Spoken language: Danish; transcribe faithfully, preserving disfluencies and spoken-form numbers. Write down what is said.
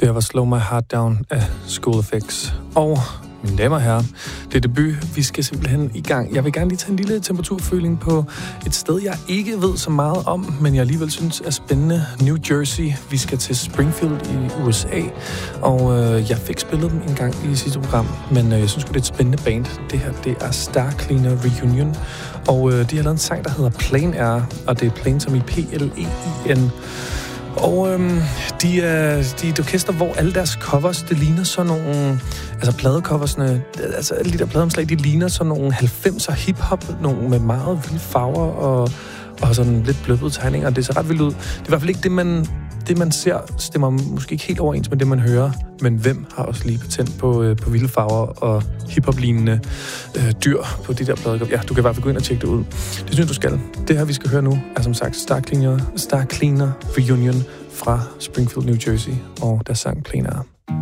Det her var Slow My Heart Down af School of X. Og mine damer og herrer, det er debut. Vi skal simpelthen i gang. Jeg vil gerne lige tage en lille temperaturføling på et sted, jeg ikke ved så meget om, men jeg alligevel synes er spændende. New Jersey. Vi skal til Springfield i U S A, og øh, jeg fik spillet dem en gang i sidste program, men øh, jeg synes det er et spændende band. Det her, det er Star Cleaner Reunion, og øh, de har lavet en sang, der hedder Plain Air, og det er Plain som i P L E I N. Og øhm, de, er, de er et orkester, hvor alle deres covers, det ligner sådan nogle... Altså pladecoversne, altså alle de der pladeomslag, de ligner sådan nogle halvfemser hip-hop, nogle med meget vilde farver og, og sådan lidt bløbbede tegninger. Det ser ret vildt ud. Det er i hvert fald ikke det, man, det, man ser, stemmer måske ikke helt overens med det, man hører. Men hvem har også lige patent på, øh, på vilde farver og hip-hop-lignende øh, dyr på de der pladecover? Ja, du kan i hvert fald gå ind og tjekke det ud. Det synes du skal. Det her, vi skal høre nu, er som sagt Star Cleaner, Star Cleaner Reunion fra Springfield, New Jersey, og der sang Plain Air.